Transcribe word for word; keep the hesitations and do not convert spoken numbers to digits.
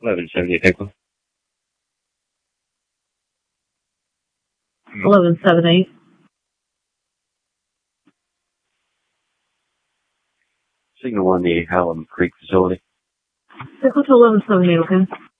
eleven seventy, Pickle. eleven seventy. Signal on the Hallam Creek facility. Pickle to eleven seventy, okay?